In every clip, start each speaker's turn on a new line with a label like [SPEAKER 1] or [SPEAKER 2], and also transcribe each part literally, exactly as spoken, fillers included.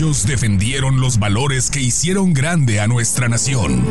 [SPEAKER 1] Ellos defendieron los valores que hicieron grande a nuestra nación.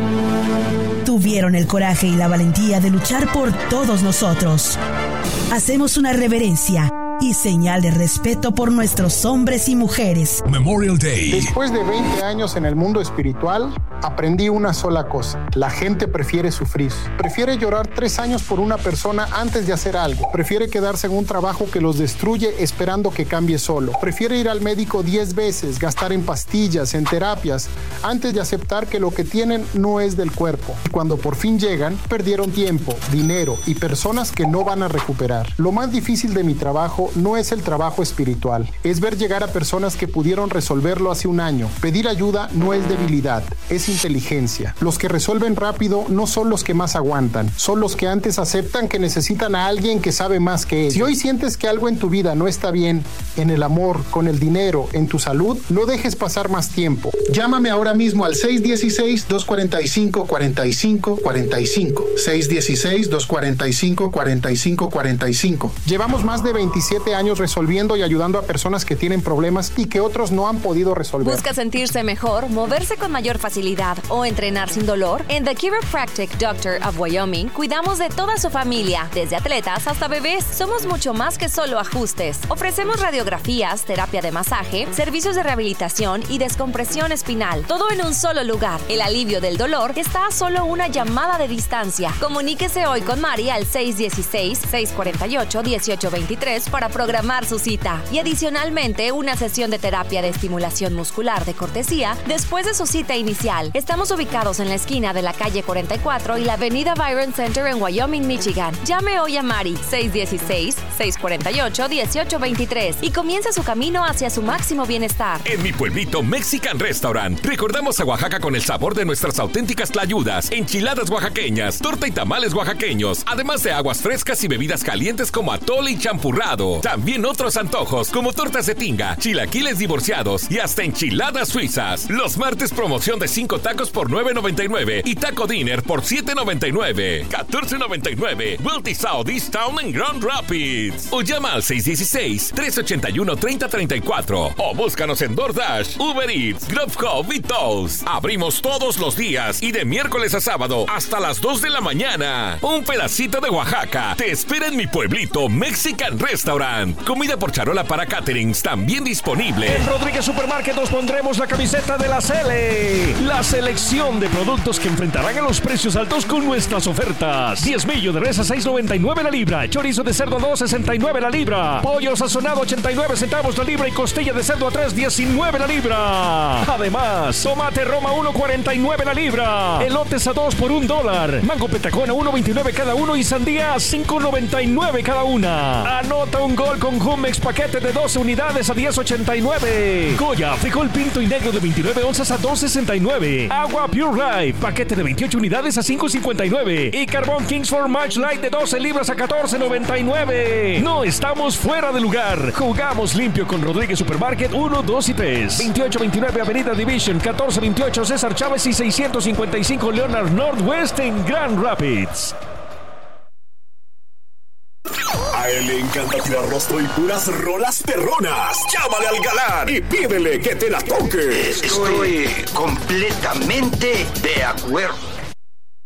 [SPEAKER 2] Tuvieron el coraje y la valentía de luchar por todos nosotros. Hacemos una reverencia y señal de respeto por nuestros hombres y mujeres.
[SPEAKER 1] Memorial Day.
[SPEAKER 3] Después de veinte años en el mundo espiritual, aprendí una sola cosa. La gente prefiere sufrir. Prefiere llorar tres años por una persona antes de hacer algo. Prefiere quedarse en un trabajo que los destruye esperando que cambie solo. Prefiere ir al médico diez veces, gastar en pastillas, en terapias, antes de aceptar que lo que tienen no es del cuerpo. Y cuando por fin llegan, perdieron tiempo, dinero y personas que no van a recuperar. Lo más difícil de mi trabajo no es el trabajo espiritual, es ver llegar a personas que pudieron resolverlo hace un año. Pedir ayuda no es debilidad, es inteligencia. Los que resuelven rápido no son los que más aguantan, son los que antes aceptan que necesitan a alguien que sabe más que ellos. Si hoy sientes que algo en tu vida no está bien, en el amor, con el dinero, en tu salud, no dejes pasar más tiempo. Llámame ahora mismo al seis uno seis, dos cuatro cinco, cuatro cinco cuatro cinco. seis uno seis, dos cuatro cinco, cuatro cinco cuatro cinco. Llevamos más de veintisiete años resolviendo y ayudando a personas que tienen problemas y que otros no han podido resolver.
[SPEAKER 4] ¿Busca sentirse mejor, moverse con mayor facilidad o entrenar sin dolor? En The Chiropractic Doctor of Wyoming cuidamos de toda su familia, desde atletas hasta bebés. Somos mucho más que solo ajustes. Ofrecemos radiografías, terapia de masaje, servicios de rehabilitación y descompresión espinal, todo en un solo lugar. El alivio del dolor está a solo una llamada de distancia. Comuníquese hoy con Mari al seis uno seis, seis cuatro ocho, uno ocho dos tres para programar su cita y adicionalmente una sesión de terapia de estimulación muscular de cortesía después de su cita inicial. Estamos ubicados en la esquina de la calle cuarenta y cuatro y la avenida Byron Center en Wyoming, Michigan. Llame hoy a Mari seis uno seis, seis cuatro ocho, uno ocho dos tres y comience su camino hacia su máximo bienestar.
[SPEAKER 5] En mi pueblito Mexican Restaurant recordamos a Oaxaca con el sabor de nuestras auténticas tlayudas, enchiladas oaxaqueñas, torta y tamales oaxaqueños, además de aguas frescas y bebidas calientes como atole y champurrado. También otros antojos como tortas de tinga, chilaquiles divorciados y hasta enchiladas suizas. Los martes promoción de cinco tacos por nueve noventa y nueve y taco dinner por siete noventa y nueve. catorce noventa y nueve. Wealthy South East Town en Grand Rapids. O llama al seis uno seis, tres ocho uno, tres cero tres cuatro o búscanos en DoorDash, Uber Eats, Grubhub y Toast. Abrimos todos los días y de miércoles a sábado hasta las dos de la mañana. Un pedacito de Oaxaca te espera en mi pueblito Mexican Restaurant. Comida por charola para caterings también disponible.
[SPEAKER 6] En Rodríguez Supermarket nos pondremos la camiseta de la Cele. La selección de productos que enfrentarán a los precios altos con nuestras ofertas. diezmillo de res a seis noventa y nueve la libra. Chorizo de cerdo a dos sesenta y nueve la libra. Pollo sazonado ochenta y nueve centavos la libra y costilla de cerdo a tres diecinueve la libra. Además, tomate Roma uno cuarenta y nueve la libra. Elotes a dos por un dólar. Mango petacón a uno veintinueve cada uno y sandía a cinco noventa y nueve cada una. Anota un gol con Jumex paquete de doce unidades a diez ochenta y nueve. Goya, frijol pinto y negro de veintinueve onzas a dos sesenta y nueve. Agua Pure Life, paquete de veintiocho unidades a cinco cincuenta y nueve. Y carbón Kingsford Match Light de doce libras a catorce noventa y nueve. No estamos fuera de lugar. Jugamos limpio con Rodríguez Supermarket uno, dos y tres. veintiocho veintinueve Avenida Division, catorce veintiocho César Chávez y seiscientos cincuenta y cinco Leonard Northwest en Grand Rapids.
[SPEAKER 7] A él le encanta tirar rostro y puras rolas perronas. Llámale al galán y pídele que te la toque.
[SPEAKER 8] Estoy completamente de acuerdo.